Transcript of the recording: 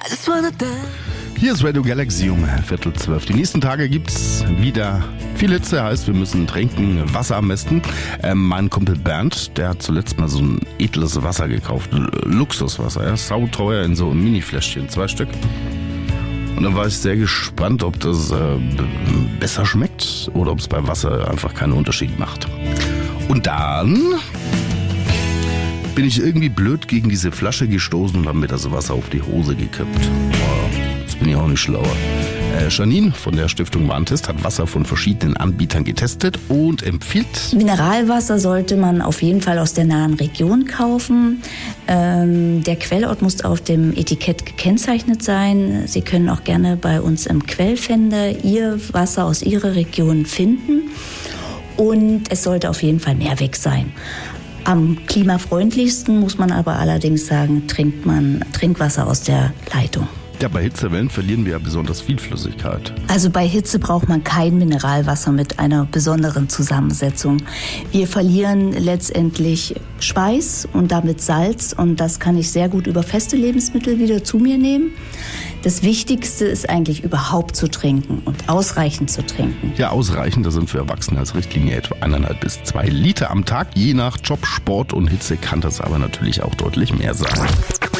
Hier ist Radio Galaxy um 11:45. Die nächsten Tage gibt's wieder viel Hitze, heißt wir müssen trinken, Wasser am besten. Mein Kumpel Bernd, der hat zuletzt mal so ein edles Wasser gekauft, Luxuswasser, ja, sauteuer in so einem Mini-Fläschchen, 2 Stück. Und dann war ich sehr gespannt, ob das besser schmeckt oder ob es bei Wasser einfach keinen Unterschied macht. Und dann bin ich irgendwie blöd gegen diese Flasche gestoßen und habe mir das Wasser auf die Hose gekippt. Jetzt bin ich auch nicht schlauer. Janine von der Stiftung Warentest hat Wasser von verschiedenen Anbietern getestet und empfiehlt: Mineralwasser sollte man auf jeden Fall aus der nahen Region kaufen. Der Quellort muss auf dem Etikett gekennzeichnet sein. Sie können auch gerne bei uns im Quellfinder Ihr Wasser aus Ihrer Region finden. Und es sollte auf jeden Fall Mehrweg sein. Am klimafreundlichsten muss man aber allerdings sagen, trinkt man Trinkwasser aus der Leitung. Ja, bei Hitzewellen verlieren wir ja besonders viel Flüssigkeit. Also bei Hitze braucht man kein Mineralwasser mit einer besonderen Zusammensetzung. Wir verlieren letztendlich Schweiß und damit Salz und das kann ich sehr gut über feste Lebensmittel wieder zu mir nehmen. Das Wichtigste ist eigentlich überhaupt zu trinken und ausreichend zu trinken. Ja, ausreichend, da sind für Erwachsene als Richtlinie etwa 1,5 bis 2 Liter am Tag. Je nach Job, Sport und Hitze kann das aber natürlich auch deutlich mehr sein.